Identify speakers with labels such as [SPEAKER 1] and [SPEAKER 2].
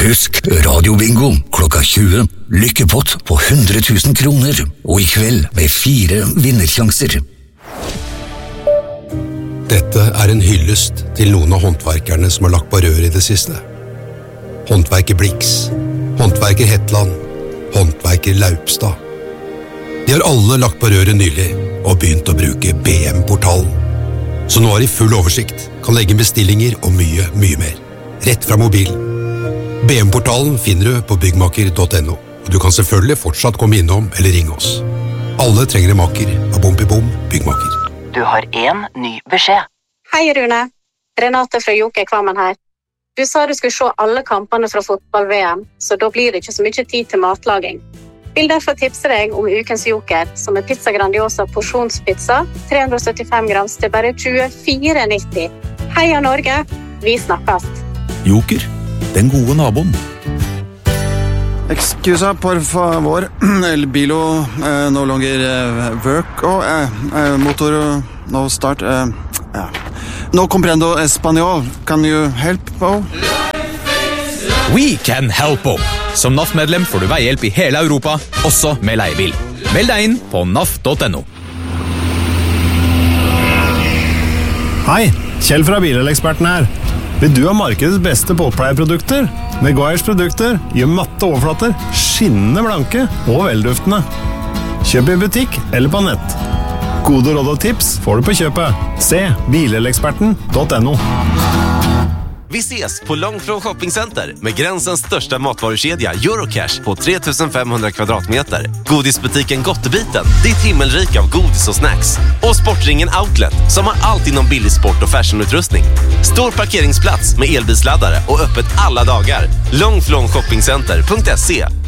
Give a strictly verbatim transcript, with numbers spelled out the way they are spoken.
[SPEAKER 1] Husk Radio-bingo klokka tjue. Lykkepott på hundre tusen kroner. Og i kveld med fire vinnersjanser.
[SPEAKER 2] Dette er en hyllest til noen av håndverkerne som har lagt på rør i det siste. Håndverker Blix, håndverker Hetland, håndverker Laupstad. De har alle lagt på røret nylig og begynt å bruke B M-portalen. Så nå har de full oversikt, kan legge bestillinger og mye, mye mer. Rett fra mobilen. B M-portalen finner du på byggmaker punktum no, og du kan selvfølgelig fortsatt komme innom eller ringe oss. Alle trenger en maker av Bompibom byggmaker.
[SPEAKER 3] Du har en ny beskjed.
[SPEAKER 4] Hei Rune, Renate fra Joker Kvammen her. Du sa du skulle se alle kampene fra fotball-V M, så da blir det ikke så mye tid til matlaging. Vil derfor tipse deg om ukens Joker, som er pizza Grandiosa porsjonspizza, tre hundre og syttifem grams til bare tjuefire nitti. Heia Norge, vi snakkes.
[SPEAKER 5] Joker, den gode naboen.
[SPEAKER 6] Excusa, por favor. El bilo eh, no longer eh, work. Oh, eh, eh, motor no start. Eh, yeah. No comprendo español. Can you help? Oh?
[SPEAKER 5] We can help. Som N A F-medlem får du veihjelp i hele Europa, også med leiebil. Meld deg inn på N A F punktum no.
[SPEAKER 7] Hei, Kjell fra Bileleksperten her. Vil du ha markedets beste båtpleieprodukter? Meguiars produkter gjør matte overflater, skinnende blanke og velduftende. Kjøp i butikk eller på nett. Gode råd og tips får du på kjøpet. Se bileleksperten punktum no.
[SPEAKER 8] Vi ses på Långflon Shoppingcenter med gränsens största matvarukedja Eurocash på tre tusen fem hundra kvadratmeter. Godisbutiken Gottebiten, ditt himmelrik av godis och snacks. Och Sportringen Outlet som har allt inom billig sport och fashionutrustning. Stor parkeringsplats med elbilsladdare och öppet alla dagar. Långflon Shoppingcenter punkt se